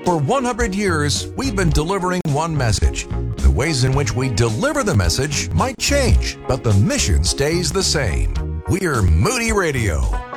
For 100 years, we've been delivering one message. The ways in which we deliver the message might change, but the mission stays the same. We're Moody Radio.